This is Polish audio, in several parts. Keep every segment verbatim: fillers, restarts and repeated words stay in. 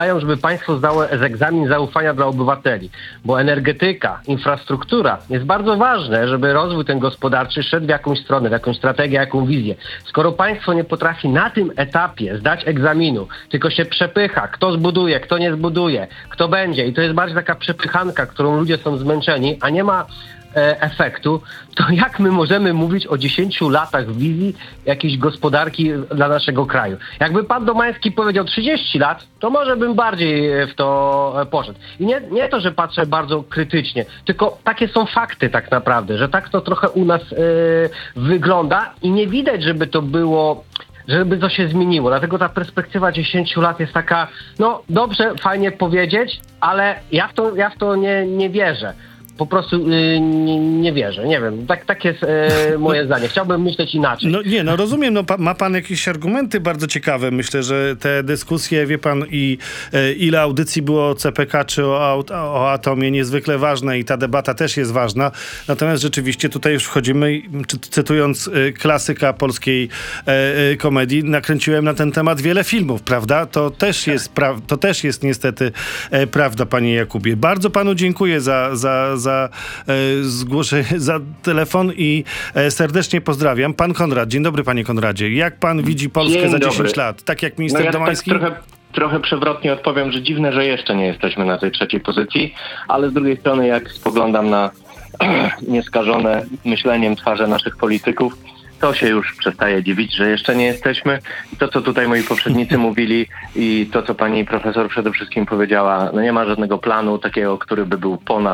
żeby państwo zdało egzamin zaufania dla obywateli, bo energetyka, infrastruktura jest bardzo ważne, żeby rozwój ten gospodarczy szedł w jakąś stronę, w jakąś strategię, jaką wizję. Skoro państwo nie potrafi na tym etapie zdać egzaminu, tylko się przepycha, kto zbuduje, kto nie zbuduje, kto będzie i to jest bardziej taka przepychanka, którą ludzie są zmęczeni, a nie ma e, efektu, to jak my możemy mówić o dziesięciu latach wizji jakiejś gospodarki dla naszego kraju? Jakby pan Domański powiedział trzydzieści lat, to może bym bardziej w to poszedł. I nie, nie to, że patrzę bardzo krytycznie, tylko takie są fakty tak naprawdę, że tak to trochę u nas e, wygląda i nie widać, żeby to było, żeby to się zmieniło. Dlatego ta perspektywa dziesięciu lat jest taka, no dobrze, fajnie powiedzieć, ale ja w to, ja w to nie, nie wierzę. Po prostu yy, nie, nie wierzę, nie wiem, tak, tak jest yy, moje zdanie. Chciałbym myśleć inaczej. No nie, no rozumiem, no pa, ma pan jakieś argumenty bardzo ciekawe. Myślę, że te dyskusje, wie pan, i e, ile audycji było o C P K czy o, o atomie, niezwykle ważne i ta debata też jest ważna. Natomiast rzeczywiście tutaj już wchodzimy, czy, cytując e, klasyka polskiej e, e, komedii, nakręciłem na ten temat wiele filmów, prawda? To też jest, pra, to też jest niestety e, prawda, panie Jakubie. Bardzo panu dziękuję za, za, za za e, zgłoszenie, za telefon i e, serdecznie pozdrawiam. Pan Konrad. Dzień dobry, panie Konradzie. Jak pan widzi Polskę Dzień za dobry. dziesięć lat? Tak jak minister no ja Domański? Tak trochę, trochę przewrotnie odpowiem, że dziwne, że jeszcze nie jesteśmy na tej trzeciej pozycji, ale z drugiej strony jak spoglądam na nieskażone myśleniem twarze naszych polityków, to się już przestaje dziwić, że jeszcze nie jesteśmy. I to, co tutaj moi poprzednicy mówili i to, co pani profesor przede wszystkim powiedziała, no nie ma żadnego planu takiego, który by był ponad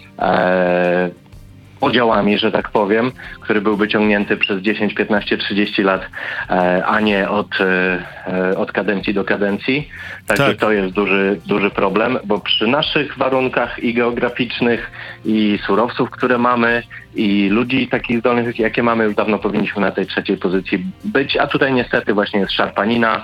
e, podziałami, że tak powiem, który byłby ciągnięty przez dziesięć, piętnaście, trzydzieści lat, e, a nie od, e, od kadencji do kadencji. Także Tak. to jest duży, duży problem, bo przy naszych warunkach i geograficznych, i surowców, które mamy, i ludzi takich zdolnych, jakie mamy, już dawno powinniśmy na tej trzeciej pozycji być, a tutaj niestety właśnie jest szarpanina.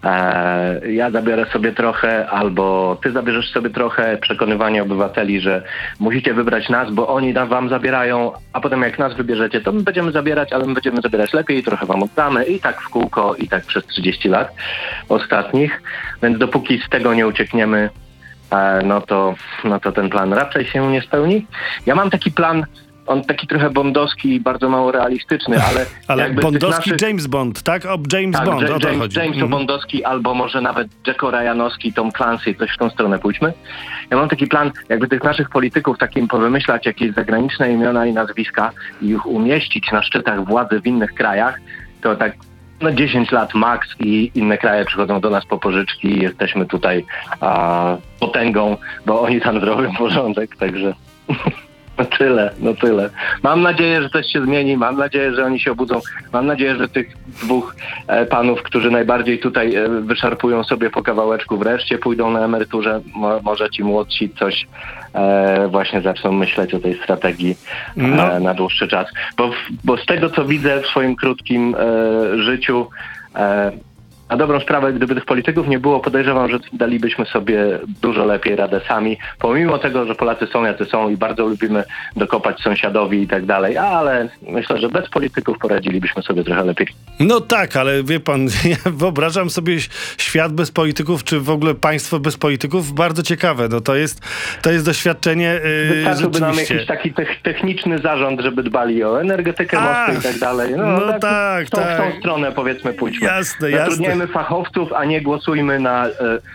E, ja zabiorę sobie trochę, albo ty zabierzesz sobie trochę, przekonywanie obywateli, że musicie wybrać nas, bo oni nam wam zabierają, a potem jak nas wybierzecie, to my będziemy zabierać, ale my będziemy zabierać lepiej i trochę wam oddamy i tak w kółko, i tak przez trzydzieści lat ostatnich. Więc dopóki z tego nie uciekniemy, e, no to, no to ten plan raczej się nie spełni. Ja mam taki plan, on taki trochę bondowski i bardzo mało realistyczny, ale... Ale jakby bondowski naszych... James Bond, tak? O James tak, Bond, o to James, chodzi. James Mhm. Bondowski, albo może nawet Jacko Ryanowski, Tom Clancy, coś w tą stronę pójdźmy. Ja mam taki plan, jakby tych naszych polityków takim powymyślać jakieś zagraniczne imiona i nazwiska i ich umieścić na szczytach władzy w innych krajach, to tak no dziesięć lat max i inne kraje przychodzą do nas po pożyczki i jesteśmy tutaj a, potęgą, bo oni tam zrobią porządek, także... No tyle, no tyle. Mam nadzieję, że coś się zmieni, mam nadzieję, że oni się obudzą, mam nadzieję, że tych dwóch e, panów, którzy najbardziej tutaj e, wyszarpują sobie po kawałeczku, wreszcie pójdą na emeryturze, Mo, może ci młodsi coś e, właśnie zaczną myśleć o tej strategii e, No. na dłuższy czas. Bo, w, bo z tego, co widzę w swoim krótkim e, życiu, e, na dobrą sprawę, gdyby tych polityków nie było, podejrzewam, że dalibyśmy sobie dużo lepiej radę sami, pomimo tego, że Polacy są jacy są i bardzo lubimy dokopać sąsiadowi i tak dalej, ale myślę, że bez polityków poradzilibyśmy sobie trochę lepiej. No tak, ale wie pan, ja wyobrażam sobie świat bez polityków, czy w ogóle państwo bez polityków, bardzo ciekawe. No to jest, to jest doświadczenie yy, Wystarczyłby nam rzeczywiście. jakiś taki tech, techniczny zarząd, żeby dbali o energetykę, mosty i tak dalej. No, no tak, w tą, tak. w tą stronę powiedzmy pójdźmy. Jasne, Zatrudniajmy fachowców, a nie głosujmy na...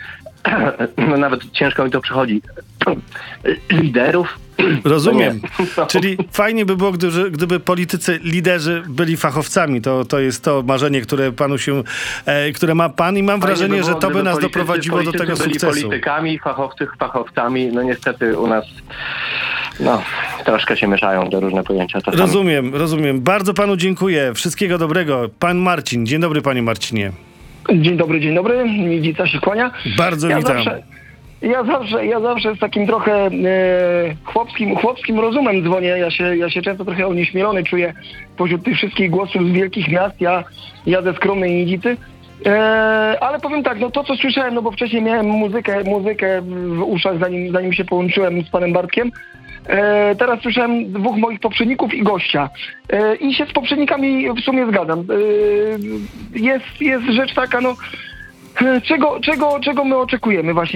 E, no nawet ciężko mi to przychodzi. Liderów. Rozumiem. No. Czyli fajnie by było, gdyby, gdyby politycy, liderzy byli fachowcami. To, to jest to marzenie, które panu się, e, które ma pan i mam Fajnie wrażenie, by było, że to by gdyby nas politycy, doprowadziło do tego politycy byli sukcesu. politykami, fachowcy fachowcami. No niestety u nas no troszkę się mieszają te różne pojęcia. Czasami. Rozumiem, rozumiem. Bardzo panu dziękuję. Wszystkiego dobrego. Pan Marcin. Dzień dobry, panie Marcinie. Dzień dobry, dzień dobry. Widzica się kłania. Bardzo ja witam. Zawsze, ja, zawsze, ja zawsze z takim trochę e, chłopskim, chłopskim rozumem dzwonię. Ja się, ja się często trochę onieśmielony czuję pośród tych wszystkich głosów z wielkich miast. Ja, ja ze skromnej Nidzicy. E, ale powiem tak, no to co słyszałem, no bo wcześniej miałem muzykę, muzykę w uszach, zanim, zanim się połączyłem z panem Bartkiem. E, teraz słyszałem dwóch moich poprzedników i gościa. E, I się z poprzednikami w sumie zgadzam. E, jest, jest rzecz taka, no e, czego, czego, czego my oczekujemy właśnie?